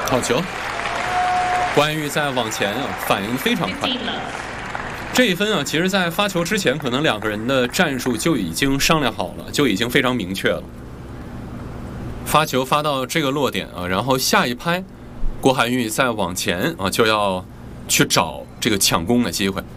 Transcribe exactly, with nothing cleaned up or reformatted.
好球！郭涵玉在往前啊，反应非常快。这一分啊，其实在发球之前，可能两个人的战术就已经商量好了，就已经非常明确了。发球发到这个落点啊，然后下一拍，郭涵玉再往前啊，就要去找这个抢攻的机会。